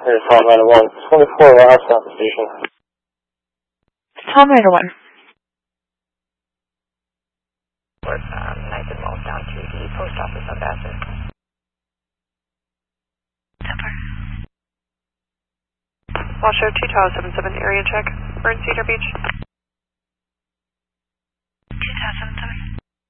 Here's Tom Rider 1, 24 Rouse South Station. Tom Rider 1. Nice and well down to the post office of Bassett. Temper. Washoe 2 Tower 77, area check. We're in Cedar Beach. 2077.